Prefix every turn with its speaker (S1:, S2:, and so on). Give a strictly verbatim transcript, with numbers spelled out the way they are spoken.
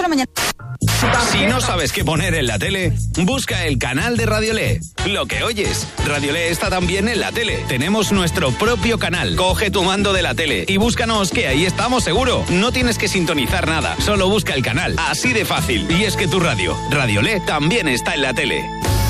S1: de la mañana.
S2: Si no sabes qué poner en la tele, busca el canal de Radiolé. Lo que oyes, Radiolé está también en la tele. Tenemos nuestro propio canal. Coge tu mando de la tele y búscanos, que ahí estamos seguro. No tienes que sintonizar nada, solo busca el canal. Así de fácil. Y es que tu radio, Radiolé, también está en la tele.